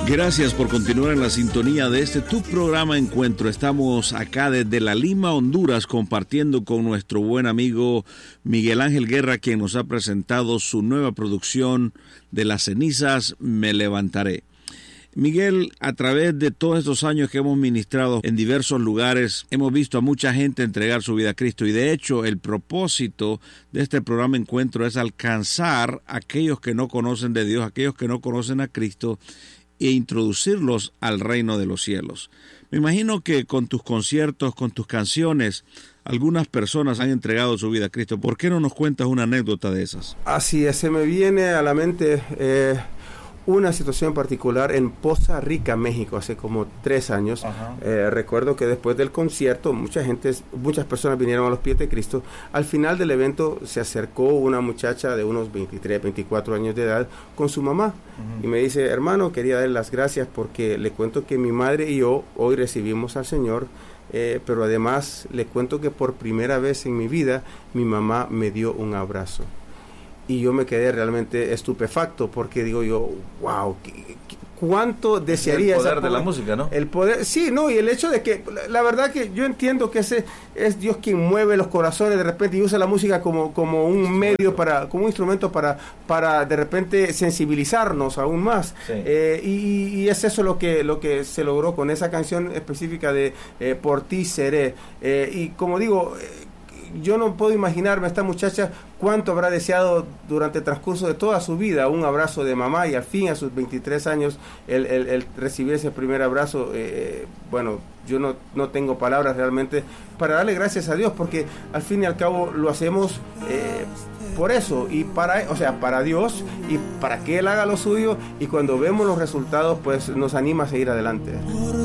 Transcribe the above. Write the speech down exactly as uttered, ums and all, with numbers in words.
Gracias por continuar en la sintonía de este tu programa Encuentro. Estamos acá desde La Lima, Honduras, compartiendo con nuestro buen amigo Miguel Ángel Guerra, quien nos ha presentado su nueva producción de Las cenizas me levantaré. Miguel, a través de todos estos años que hemos ministrado en diversos lugares, hemos visto a mucha gente entregar su vida a Cristo, y de hecho el propósito de este programa Encuentro es alcanzar a aquellos que no conocen de Dios, aquellos que no conocen a Cristo, e introducirlos al reino de los cielos. Me imagino que con tus conciertos, con tus canciones, algunas personas han entregado su vida a Cristo. ¿Por qué no nos cuentas una anécdota de esas? Así es, se me viene a la mente eh, una situación particular en Poza Rica, México, hace como tres años. Eh, recuerdo que después del concierto, mucha gente, muchas personas vinieron a los pies de Cristo. Al final del evento se acercó una muchacha de unos veintitrés, veinticuatro años de edad con su mamá. Uh-huh. Y me dice: hermano, quería darle las gracias porque le cuento que mi madre y yo hoy recibimos al Señor, eh, pero además le cuento que por primera vez en mi vida mi mamá me dio un abrazo. Y yo me quedé realmente estupefacto porque digo yo, wow, ¿qué, qué, cuánto desearía el poder esa de la música, ¿no? El poder, sí, no, y el hecho de que, la, la verdad que yo entiendo que ese es Dios quien mueve los corazones de repente y usa la música como, como un medio para, como un instrumento para, para de repente sensibilizarnos aún más. Sí. Eh, y, y es eso lo que, lo que se logró con esa canción específica de eh, Por ti seré. Eh, y como digo, eh, yo no puedo imaginarme a esta muchacha cuánto habrá deseado durante el transcurso de toda su vida un abrazo de mamá, y al fin a sus veintitrés años el, el, el recibir ese primer abrazo. Eh, bueno, yo no, no tengo palabras realmente para darle gracias a Dios, porque al fin y al cabo lo hacemos eh, por eso, y para, o sea, para Dios, y para que Él haga lo suyo, y cuando vemos los resultados pues nos anima a seguir adelante. Por